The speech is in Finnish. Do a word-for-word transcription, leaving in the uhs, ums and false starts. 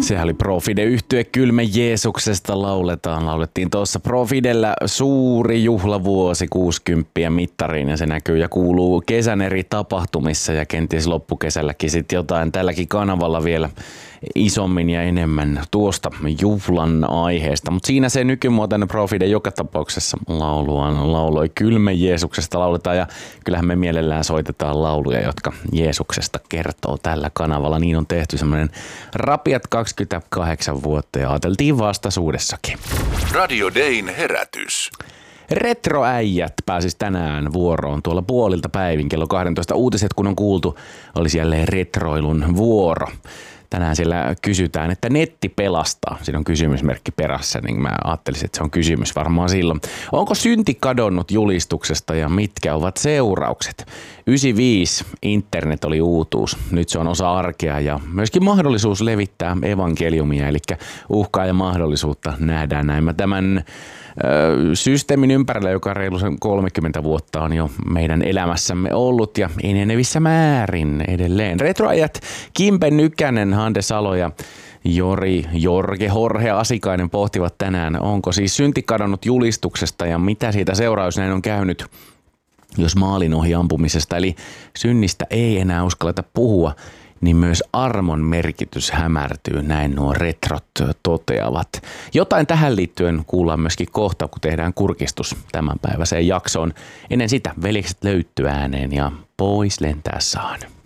Sehän oli Profide-yhtye Kylmä Jeesuksesta lauletaan. Laulettiin tuossa Profidellä suuri juhlavuosi kuusikymmentä mittariin ja se näkyy ja kuuluu kesän eri tapahtumissa ja kenties loppukesälläkin sitten jotain tälläkin kanavalla vielä isommin ja enemmän tuosta juhlan aiheesta. Mutta siinä se nykymuotoinen Profide joka tapauksessa lauluaan lauloi Kylmä Jeesuksesta lauletaan ja kyllähän me mielellään soitetaan lauluja, jotka Jeesuksesta kertoo tällä kanavalla. Niin on tehty semmoinen rapiat kaksikymmentäkahdeksan vuotta ja ajateltiin vastaisuudessakin. Radio Dayn herätys. Retroäijät pääsis tänään vuoroon tuolla puolilta päivin kello kaksitoista uutiset, kun on kuultu, olisi jälleen retroilun vuoro. Tänään siellä kysytään, että netti pelastaa. Siinä on kysymysmerkki perässä, niin mä ajattelisin, että se on kysymys varmaan silloin. Onko synti kadonnut julistuksesta ja mitkä ovat seuraukset? yhdeksänkymmentäviisi internet oli uutuus. Nyt se on osa arkea ja myöskin mahdollisuus levittää evankeliumia, eli uhkaa ja mahdollisuutta nähdään näin. Mä tämän systeemin ympärillä, joka reilu kolmekymmentä vuotta on jo meidän elämässämme ollut ja enenevissä määrin edelleen. Retroajat Kimpe Nykänen, Hande Salo ja Jori, Jorge, Horhe Asikainen pohtivat tänään, onko siis synti kadonnut julistuksesta ja mitä siitä seuraa, jos näin on käynyt, jos maalin ohi ampumisesta, eli synnistä ei enää uskalleta puhua, niin myös armon merkitys hämärtyy, näin nuo retrot toteavat. Jotain tähän liittyen kuullaan myöskin kohta, kun tehdään kurkistus tämänpäiväiseen jaksoon. Ennen sitä veljekset löytyy ääneen ja pois lentää saan.